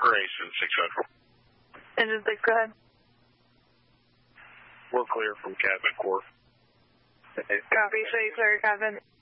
Grayson, 600. Engine 6, go ahead. We're clear from cabin, Corp. Copy, show you clear cabin.